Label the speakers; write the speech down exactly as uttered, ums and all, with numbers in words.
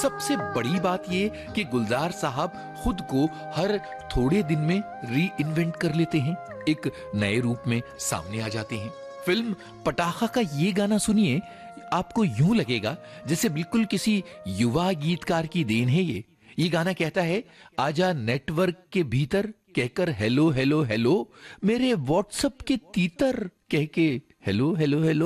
Speaker 1: सबसे बड़ी बात ये कि गुलजार साहब खुद को हर थोड़े दिन में री इन्वेंट कर लेते हैं, एक नए रूप में सामने आ जाते हैं। फिल्म पटाखा का ये गाना सुनिए, आपको यूं लगेगा जैसे बिल्कुल किसी युवा गीतकार की देन है ये। ये गाना कहता है, आजा नेटवर्क के भीतर कहकर हेलो हेलो हेलो, मेरे व्हाट्सएप के तीतर कह के हेलो हेलो हेलो।